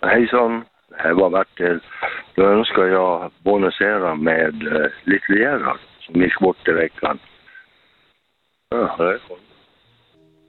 Hejsan, det här var Bertil. Då önskar jag bonusera med Little Gerhard som gick bort i veckan.